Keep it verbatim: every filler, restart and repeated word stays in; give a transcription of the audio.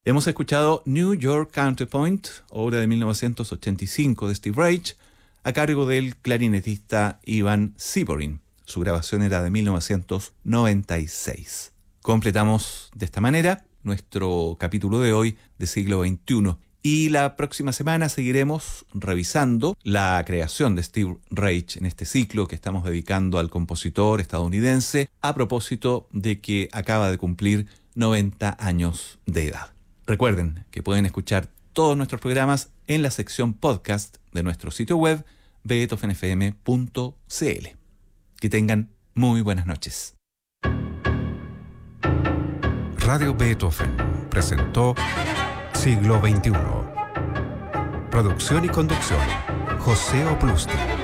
Hemos escuchado New York Counterpoint, obra de mil novecientos ochenta y cinco de Steve Reich, a cargo del clarinetista Ivan Siborin. Su grabación era de mil novecientos noventa y seis. Completamos de esta manera nuestro capítulo de hoy de siglo veintiuno. Y la próxima semana seguiremos revisando la creación de Steve Reich en este ciclo que estamos dedicando al compositor estadounidense a propósito de que acaba de cumplir noventa años de edad. Recuerden que pueden escuchar todos nuestros programas en la sección podcast de nuestro sitio web beethoven f m punto c l. Que tengan muy buenas noches. Radio Beethoven presentó Siglo veintiuno. Producción y conducción, José Oplusti.